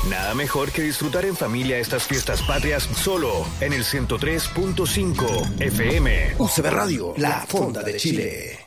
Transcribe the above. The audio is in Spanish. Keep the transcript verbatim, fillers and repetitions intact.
Nada mejor que disfrutar en familia estas fiestas patrias solo en el ciento tres punto cinco F M. U C B Radio, la fonda de Chile.